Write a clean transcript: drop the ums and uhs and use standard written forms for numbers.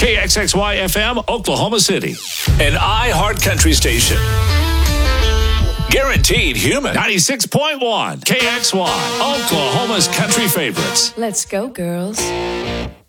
KXXY FM, Oklahoma City. An iHeart Country station. Guaranteed human. 96.1 KXY, Oklahoma's country favorites. Let's go, girls.